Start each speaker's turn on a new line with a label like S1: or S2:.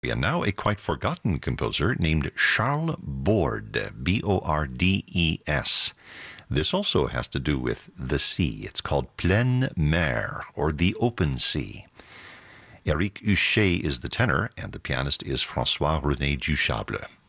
S1: And now a quite forgotten composer named Charles Bordes, Bordes. This also has to do with the sea. It's called Pleine Mer, or the open sea. Eric Huchet is the tenor, and the pianist is François-René Duchâble.